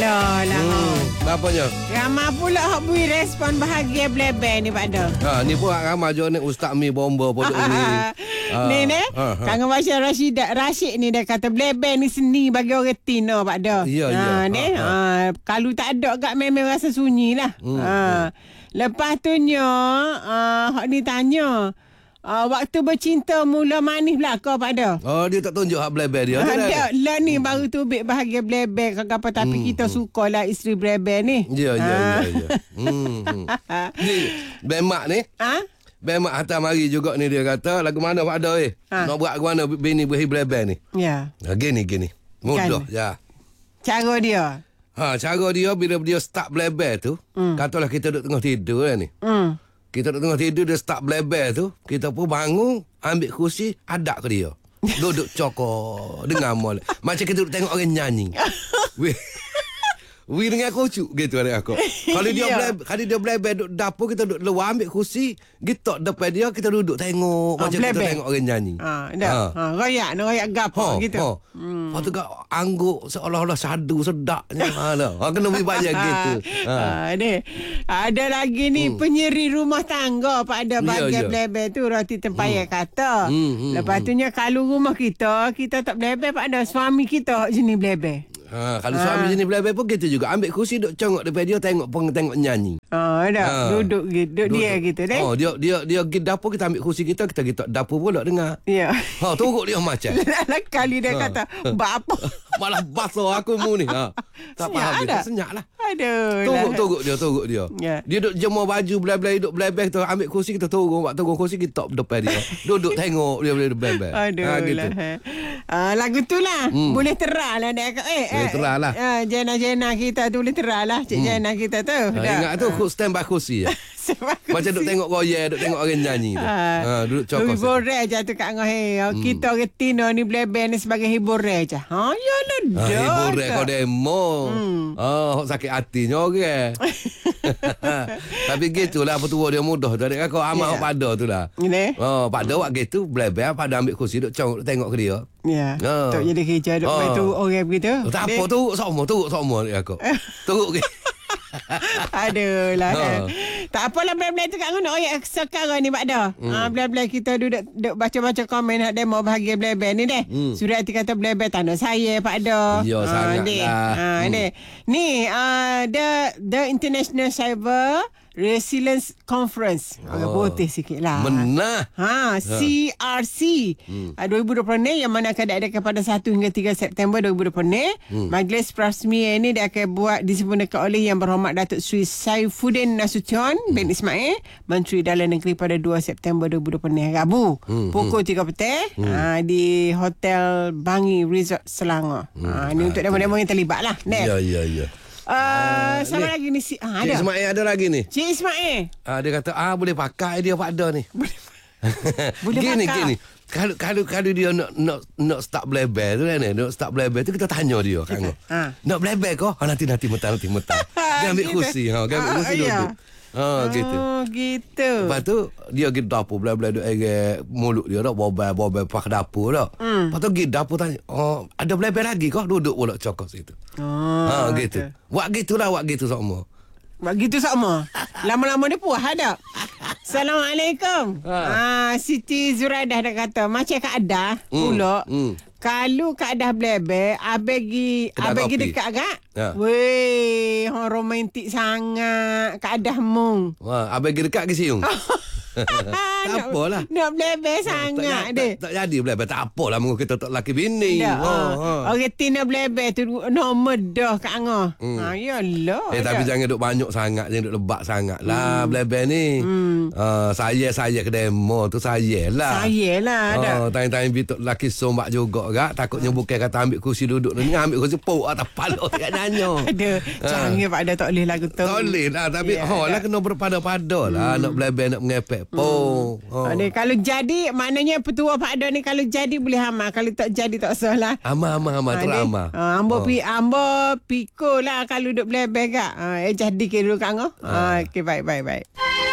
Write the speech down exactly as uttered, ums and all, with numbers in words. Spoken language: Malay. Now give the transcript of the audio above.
Alah lah. Hmm, apanya? Ramai pula hak bui respon bahagia blebe ni Pak Do. Ha, ni pun ramai je ni Ustaz Mi bomba pojok ni. Ha, ni ni. ha, ha. Kangen Masya Rashid Rashid ni dia kata blebe ni seni bagi orang tino Pak Do. Ya, ya. Ha, ni. Ha, ha. Ha, kalau tak ada kat memang rasa sunyi lah. Hmm, Ha. Lepas tu nya uh, hak ni tanya Uh, waktu bercinta mula manis belaka Pak Do. Oh, dia tak tunjuk hak blebe dia. Ada lah ni baru tu bik bahagia blebe ke apa tapi hmm, kita hmm. sukalah isteri blebe ni. Ya, ya, ya, ya. Hmm. hmm. Ni Bemak ni. Ha? Bemak hantar mari juga ni dia kata lagu mana Pak Do eh? Ha. Nak buat lagu mana bini berhi blebe ni? Ya. Ha, gini gini. Mudah Kan? ya. Cara dia. Ha, cara dia bila dia start blebe tu, hmm. katalah kita duduk tengah tidur kan ni. Hmm. Kita duduk tengah tidur, dia start blebe tu, kita pun bangun, ambil kursi, hadap ke dia. Duduk cokor, dengar mol. Macam kita duduk tengok orang nyanyi. Weh. Wih dengan kocuk gitu adik aku. Kalau dia Ya. blebe, kalau dia blebe duduk dapur, kita duduk luar ambil kursi, kita depan dia, kita duduk tengok Ah, macam blebe. kita tengok orang nyanyi. Ha, dah. Ha. ha royak, nak royak gapo gitu. Ha. Hmm. Lepas tu kat angguk seolah-olah sadu sedaknya. ha, dah. Ha, kena lebih banyak gitu. Ha. Ha, ni. Ada lagi ni hmm. penyeri rumah tangga Pak ada bagian ya. blebe tu roti tempaya Hmm. kata. Hmm, hmm, Lepas tu nya kalau rumah kita, kita tak blebe Pak ada suami kita jenis blebe. Ha, kalau suami sini blebe pun gitu juga. Ambil kursi duk congok depan dia tengok peng tengok nyanyi. Ha, dah. Ha. Duduk gitu, duduk dia gitu deh. Oh, dia dia dia pergi dapur, kita ambil kursi kita, kita kita dapur pula dengar. Ya. Ha, turut dia macam. Lah kali dia Ha. kata, "Bapa." Malah basuh aku mu ni. Ha. Tak Senyap faham tak? dia. Senyap lah. Aduh. Turut lah. turut dia, turut dia. Ya. Dia duk jemur baju belai-belai duk belai-belai tu ambil kursi kita turun, buat turun kursi kita depan dia. Duduk tengok dia boleh belai-belai. Aduh Ha, gitu. lah. Ah, lagu tu lah. Hmm. Boleh terah lah. Dek. Eh, Boleh terah lah. Ah, Jena-jena kita tu boleh terah lah. Cik hmm. Jena kita tu. Ha, ingat tu stand by kursi ya. Macam duk tengok goyang, duk tengok orang nyanyi tu. Ha, duduk cokos. Hiburan je tu Kak Ngah. Hey. Hmm. Kita orang Tino ni blebe ni sebagai hiburan je. Ha, ya lah Ha, dah. hiburan kau demo. Hmm. Oh, sakit hatinya orang. Tapi gitulah petua dia mudah tu. Adik kakak amat Ya. yeah. pada tu lah. Ini? Oh, pada waktu gitu blebe pada ambil kursi duk congok duk tengok ke dia. Ya. Ha. Tok jadi kerja duk Ha. main tu orang begitu. Tak Dek. apa tu sama tu sama adik kakak. Turut ke. Aduh lah. Ha. Tak apalah blab-blab tu Kak Ngah. Oh ya sekarang ni Pak dah. Hmm. Ha, blab-blab kita duduk, duduk baca-baca komen nak demo bahagia blab-blab ni deh. Hmm. Sudah hati kata blab-blab tanda saya Pak dah. Ya, sangatlah. Ha, Hmm. deh. Ni uh, the the International Cyber Resilience Conference. Agak Oh. putih sikit lah. Menah. Ha, C R C hmm. uh, dua ribu dua puluh ni yang mana akan diadakan pada satu hingga tiga September dua ribu dua puluh ni. Hmm. Majlis Prasmi ini dia akan buat disempurnakan oleh Yang Berhormat Datuk Seri Saifuddin Nasution hmm. bin Ismail, Menteri Dalam Negeri pada dua September dua ribu dua puluh ni Rabu. Hmm. Pukul tiga petang hmm. uh, di Hotel Bangi Resort Selangor. Hmm. Ha, ni Ah, untuk demo-demo yang terlibat lah. Ya, ya, ya. Uh, sama ni. lagi ni si ah, Cik ada. Ismail ada lagi ni. Cik Ismail. Ah, dia kata ah boleh pakai dia Pak Da ni. Boleh gini pakai. gini. Kalau kalau kalau dia nak nak nak start blebe tu kan, nak start blebe tu kita tanya dia kan. Ha. Nak blebe kau? Ha, nanti nanti mentang nanti mentang. Dia ambil Gitu. kursi, ha, dia ambil Ah, kursi ya. duduk. Ha, gitu. Oh, gitu. Lepas tu dia pergi dapur bela-bela duk eret mulut dia dak bobel-bobel pak dapur dak. Hmm. Lepas tu pergi dapur tanya, "Oh, ada bela-bela lagi kau?" Duduk pula cokok situ. Oh, Ha, gitu. Wak gitulah, wak gitu sama. Begitu sama. Lama-lama dia puas ada. Assalamualaikum. Ha. Ah, Siti Zuraidah dah kata, macam Kak Adah Hmm, pula. hmm. Kalau Kak Adah blebe, abegi Kedai abegi kopi. dekat agak. Ha. Weh, hang romantik sangat Kak Adah mung. Wah, abang pergi dekat ke siung. Tak apalah. Nak blebe tak, sangat deh. tak, tak jadi bela tak apalah mengu kita tak laki bini. Tak, Ha, ha. Orang Tina blebe tu nombor dah Kak Angah. Hmm. Ha, yalah. Eh tapi dah. jangan duk banyak sangat, jangan duk lebat sangat lah hmm. blebe ni. Hmm. Uh, saya saya ke demo tu saya lah. Saya lah dah. Oh, tanya-tanya bituk laki sombak juga gak. Takutnya bukan kata ambil kursi duduk ni, ambil kursi pok atas pala tak nanya. Ada. Jangan Pak Dah tak boleh lagu tu. Tak boleh lah. Tapi Ya, oh, lah dah. kena berpada-pada lah. Nak blebe nak mengepek pun. Oh. Ada, kalau jadi maknanya petua Pak Dah ni kalau jadi boleh amal, kalau tak jadi tak usah lah. Amal amal amal terus amal. Ha, ambo pi ambo piko lah kalau duk blebek gak. Ha, eh jadi ke dulu Kak Angah. Ha, okey baik baik baik.